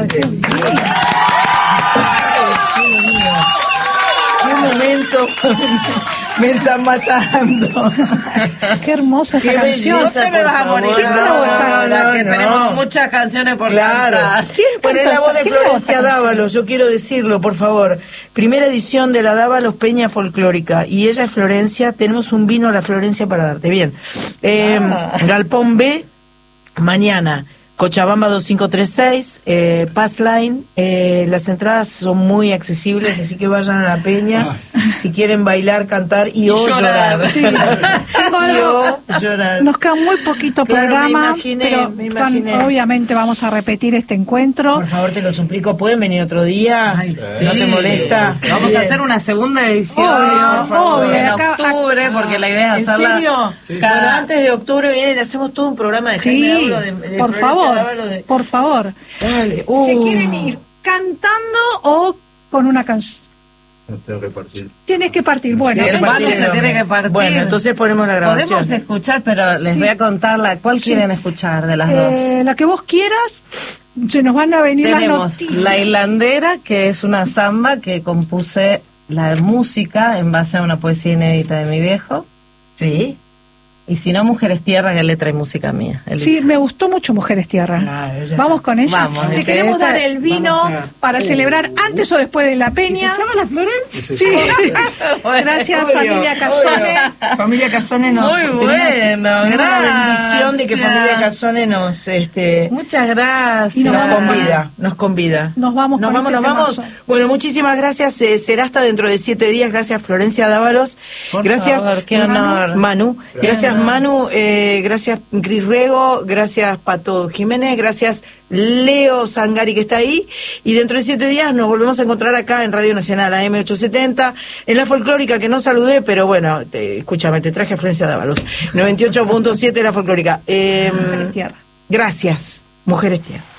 ¡Qué momento! Me están matando. Qué hermosa esta canción. No te me vas a morir. Que tenemos muchas canciones por cantar. Bueno, es la voz de Florencia Dávalos, yo quiero decirlo, por favor. Primera edición de la Dávalos Peña Folclórica. Y ella es Florencia. Tenemos un vino a la Florencia para darte. Bien. Galpón B, mañana. Cochabamba 2536, Pass Line, las entradas son muy accesibles, así que vayan a la Peña si quieren bailar, cantar y llorar. Sí. Llorar. Nos queda muy poquito programa, pero obviamente vamos a repetir este encuentro. Por favor, te lo suplico, ¿pueden venir otro día? Ay, sí. ¿No te molesta? Vamos a hacer una segunda edición en octubre, porque la idea es hacerla... ¿En serio? Sí. Bueno, antes de octubre viene y hacemos todo un programa de Jaime Dávalos, de por favor, por favor. Dale. ¿Se quieren ir cantando o con una canción? No tengo que partir. Tienes que partir. Bueno, el vaso se tiene que partir. Bueno, entonces ponemos la grabación. Podemos escuchar, pero les voy a contar cuál quieren escuchar de las dos. La que vos quieras. Se nos van a venir las noticias. La Hilandera, que es una samba que compuse la música en base a una poesía inédita de mi viejo. Sí. Y si no, Mujeres Tierra, que letra y música mía. Sí, me gustó mucho Mujeres Tierra. Vamos con ella. Vamos, te queremos dar el vino para celebrar antes o después de la Peña. ¿Se llama la Florencia? Sí. Gracias, familia Casone. Familia Casone nos... Muy bueno, gracias. La bendición de que familia Casone nos... Muchas gracias. Y nos convida. Nos vamos. Bueno, muchísimas gracias. Será hasta dentro de 7 días. Gracias, Florencia Dávalos. Gracias, qué honor. Manu. Gracias, Manu. Gracias, Cris Rego. Gracias, Pato Jiménez. Gracias, Leo Sangari, que está ahí. Y dentro de 7 días nos volvemos a encontrar acá en Radio Nacional, AM870. En la folclórica, que no saludé, pero bueno, escúchame, te traje a Florencia Dávalos. 98.7 la folclórica. Mujeres Tierra. Gracias, Mujeres Tierra.